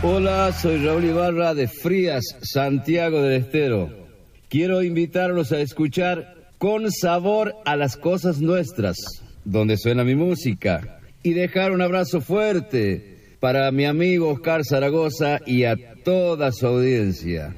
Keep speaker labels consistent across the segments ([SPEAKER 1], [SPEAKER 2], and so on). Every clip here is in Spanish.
[SPEAKER 1] Hola, soy Raúl Ibarra de Frías, Santiago del Estero. Quiero invitarlos a escuchar Con Sabor a las Cosas Nuestras, donde suena mi música, y dejar un abrazo fuerte para mi amigo Oscar Zaragoza y a toda su audiencia.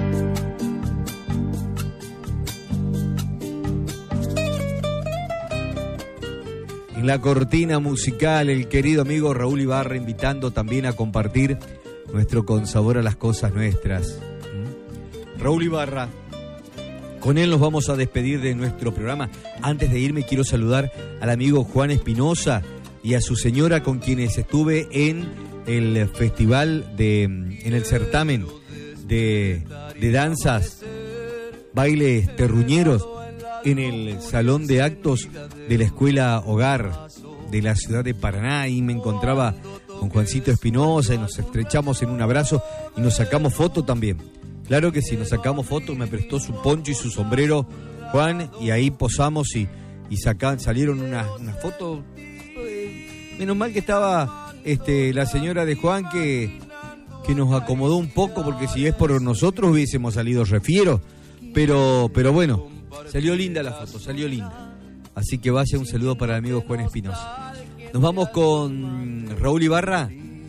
[SPEAKER 2] En la cortina musical, el querido amigo Raúl Ibarra invitando también a compartir nuestro Con Sabor a las Cosas Nuestras. Raúl Ibarra, con él nos vamos a despedir de nuestro programa. Antes de irme quiero saludar al amigo Juan Espinosa y a su señora, con quienes estuve en el festival, en el certamen de danzas, bailes terruñeros, en el salón de actos de la Escuela Hogar de la ciudad de Paraná. Y me encontraba con Juancito Espinosa y nos estrechamos en un abrazo y nos sacamos foto también. Claro que sí, nos sacamos foto, me prestó su poncho y su sombrero Juan, y ahí posamos y salieron unas fotos. Menos mal que estaba la señora de Juan que nos acomodó un poco, porque si es por nosotros hubiésemos salido refieros, pero bueno, salió linda la foto, salió linda. Así que vaya un saludo para el amigo Juan Espinosa. Nos vamos con Raúl Ibarra,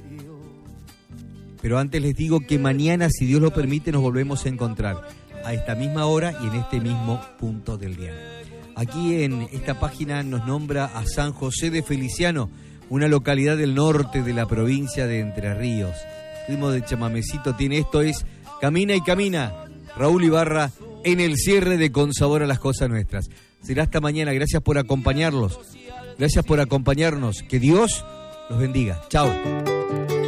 [SPEAKER 2] pero antes les digo que mañana, si Dios lo permite, nos volvemos a encontrar a esta misma hora y en este mismo punto del día. Aquí en esta página nos nombra a San José de Feliciano, una localidad del norte de la provincia de Entre Ríos. El ritmo de chamamecito tiene esto, es Camina y Camina. Raúl Ibarra en el cierre de Con Sabor a las Cosas Nuestras. Será hasta mañana. Gracias por acompañarnos. Que Dios los bendiga. Chao.